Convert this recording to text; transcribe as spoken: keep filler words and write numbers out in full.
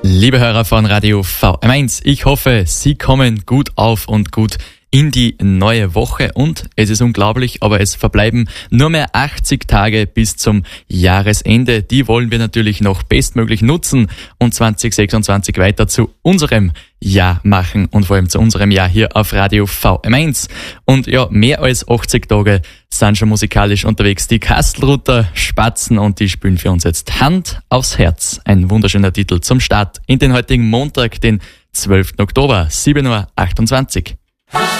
Liebe Hörer von Radio V M eins, ich hoffe, Sie kommen gut auf und gut in die neue Woche und es ist unglaublich, aber es verbleiben nur mehr achtzig Tage bis zum Jahresende. Die wollen wir natürlich noch bestmöglich nutzen und zwanzig sechsundzwanzig weiter zu unserem Jahr machen und vor allem zu unserem Jahr hier auf Radio V M eins. Und ja, mehr als achtzig Tage sind schon musikalisch unterwegs. Die Kastelruther Spatzen und die spielen für uns jetzt Hand aufs Herz. Ein wunderschöner Titel zum Start in den heutigen Montag, den zwölften Oktober, sieben Uhr achtundzwanzig.